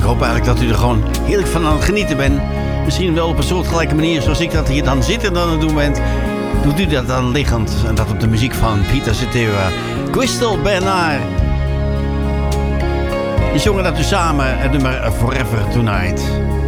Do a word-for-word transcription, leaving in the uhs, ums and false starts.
hoop eigenlijk dat u er gewoon heerlijk van aan het genieten bent. Misschien wel op een soortgelijke manier zoals ik dat hier dan zitten dan aan het doen bent. Doet u dat dan liggend. En dat op de muziek van Peter Cetera. Crystal Bernard. Die zongen dat u samen het nummer Forever Tonight.